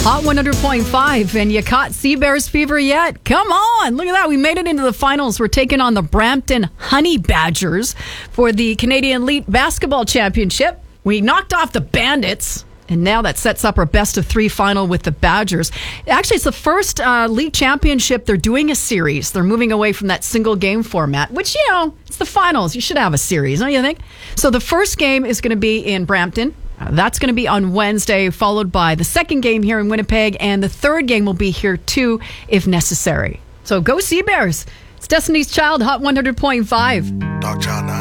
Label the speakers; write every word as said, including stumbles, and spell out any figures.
Speaker 1: Hot one hundred point five, and you caught Sea Bears fever yet? Come on, look at that. We made it into the finals. We're taking on the Brampton Honey Badgers for the Canadian Elite Basketball Championship. We knocked off the Bandits, and now that sets up our best of three final with the Badgers. Actually, it's the first uh, league championship. They're doing a series. They're moving away from that single game format, which, you know, it's the finals. You should have a series, don't you think? So the first game is going to be in Brampton. Uh, that's going to be on Wednesday, followed by the second game here in Winnipeg, and the third game will be here too, if necessary. So go Sea Bears. It's Destiny's Child, Hot one hundred point five.
Speaker 2: Dog Child nine.